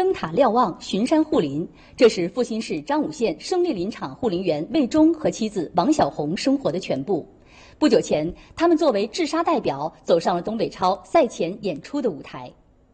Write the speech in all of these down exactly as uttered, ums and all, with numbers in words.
灯塔瞭望，巡山护林，这是阜新市张武县胜利林场护林员魏忠和妻子王小红生活的全部。不久前，他们作为治沙代表走上了东北超赛前演出的舞台。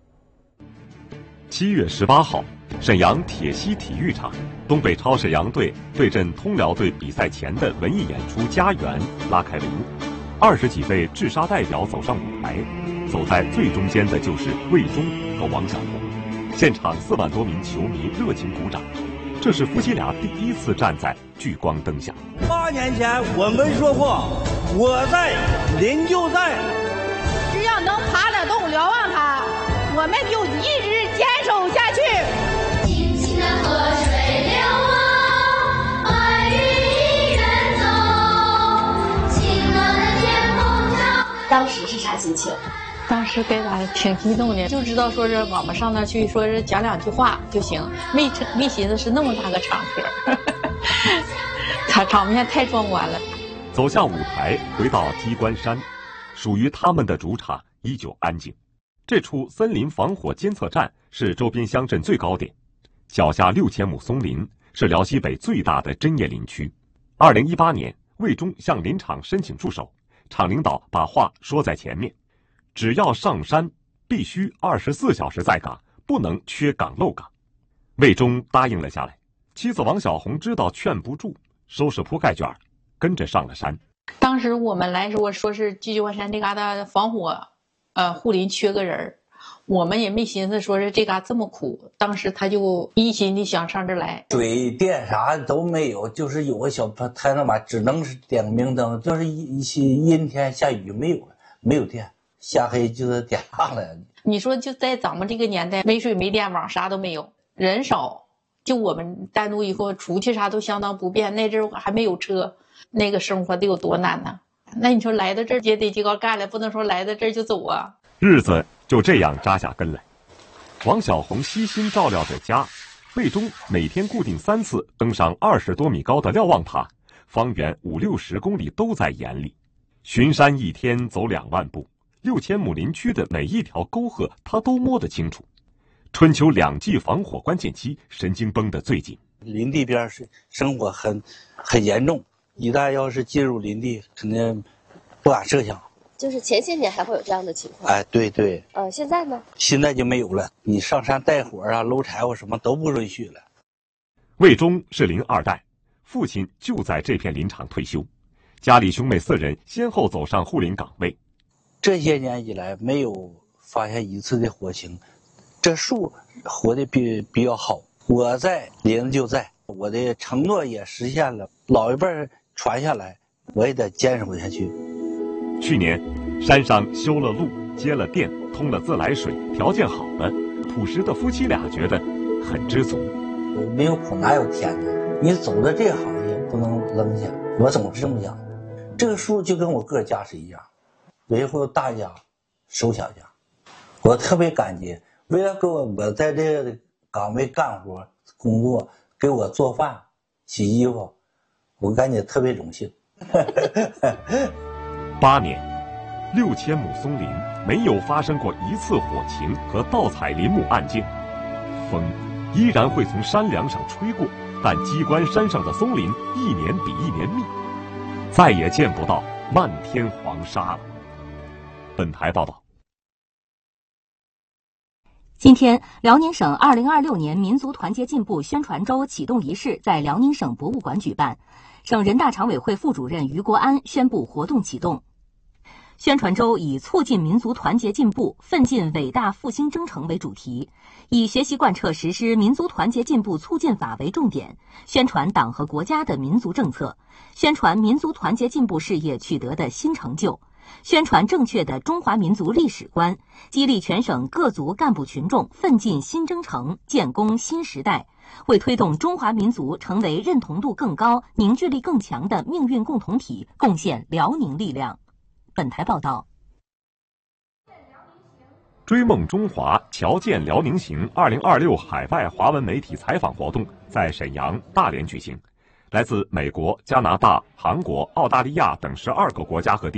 七月十八号，沈阳铁西体育场，东北超沈阳队对阵通辽队比赛前的文艺演出《家园》拉开帷幕。二十几位治沙代表走上舞台，走在最中间的就是魏忠和王小红。现场四万多名球迷热情鼓掌，这是夫妻俩第一次站在聚光灯下。 八年前我们说过，我在，林就在。 只要能爬得动瞭望塔，我们就一直坚守下去。 清清的河水瞭望，白云依然走，晴朗的天空照。 当时是啥心情？ 当时给咱挺激动的，就知道说是我们上那去，说是讲两句话就行，没没寻思是那么大个场合，场场面太壮观了。 走下舞台，回到鸡冠山，属于他们的主场依旧安静。这处森林防火监测站是周边乡镇最高点，脚下六千亩松林是辽西北最大的针叶林区。二零一八年，魏忠向林场申请驻守，厂领导把话说在前面。只要上山，必须二十四小时在岗，不能缺岗漏岗。魏忠答应了下来。妻子王小红知道劝不住，收拾铺盖卷，跟着上了山。 当时我们来说，说是鸡冠山这嘎达防火，呃，护林缺个人，我们也没寻思说是这嘎这么苦。当时他就一心的想上这儿来。 水电啥都没有，就是有个小台灯吧，只能是点个明灯，就是一一些阴天下雨没有没有电。下黑就是点上了。 你说就在咱们这个年代，没水没电网啥都没有，人少，就我们单独以后出去啥都相当不便。那阵儿还没有车，那个生活得有多难呢？那你说来到这儿也得这个干了，不能说来到这儿就走啊。 日子就这样扎下根来。王小红悉心照料着家，魏忠每天固定三次登上二十多米高的瞭望塔，方圆五六十公里都在眼里。巡山一天走两万步。六千亩林区的每一条沟壑，他都摸得清楚。春秋两季防火关键期，神经绷得最紧。 林地边是生火很很严重，一旦要是进入林地，肯定不敢设想。 就是前些年还会有这样的情况。 哎，对对。 呃，现在呢？ 现在就没有了。你上山带火啊、搂柴火什么都不允许了。 魏忠是林二代，父亲就在这片林场退休，家里兄妹四人先后走上护林岗位。 这些年以来没有发现一次的火情，这树活得比比较好。我在，林就在，我的承诺也实现了，老一辈传下来，我也得坚守下去。 去年，山上修了路、接了电、通了自来水，条件好了，朴实的夫妻俩觉得很知足。 没有苦哪有甜呢？你走的这行业不能扔下，我总是这么想。这个树就跟我个家是一样。维护大家，守小家，我特别感激。为了给我我在这个岗位干活工作，给我做饭、洗衣服，我感觉特别荣幸。 八年，六千亩松林没有发生过一次火情和盗采林木案件，风依然会从山梁上吹过，但鸡冠山上的松林一年比一年密，再也见不到漫天黄沙了。本台报道。 今天，辽宁省二零二六年民族团结进步宣传周启动仪式在辽宁省博物馆举办，省人大常委会副主任于国安宣布活动启动。宣传周以促进民族团结进步、奋进伟大复兴征程为主题，以学习贯彻实施民族团结进步促进法为重点，宣传党和国家的民族政策，宣传民族团结进步事业取得的新成就，宣传正确的中华民族历史观，激励全省各族干部群众奋进新征程，建功新时代，为推动中华民族成为认同度更高、凝聚力更强的命运共同体贡献辽宁力量。本台报道。 追梦中华，侨建辽宁行二零二六海外华文媒体采访活动在沈阳、大连举行，来自美国、加拿大、韩国、澳大利亚等十二个国家和地